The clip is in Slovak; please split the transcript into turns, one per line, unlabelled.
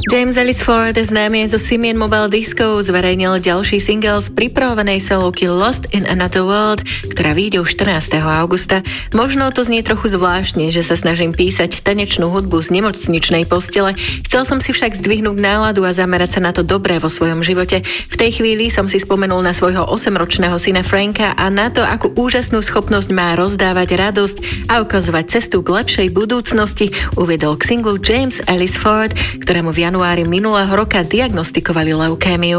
James Ellis Ford, známy zo Simian Mobile Disco, zverejnil ďalší single z pripravovanej solovky Lost in Another World, ktorá vyjde už 14. augusta. Možno to znie trochu zvláštne, že sa snažím písať tanečnú hudbu z nemocničnej postele. Chcel som si však zdvihnúť náladu a zamerať sa na to dobré vo svojom živote. V tej chvíli som si spomenul na svojho 8-ročného syna Franka a na to, akú úžasnú schopnosť má rozdávať radosť a ukazovať cestu k lepšej budúcnosti, uviedol k singlu James Ellis Ford, ktorému v januári minulého roka diagnostikovali leukémiu.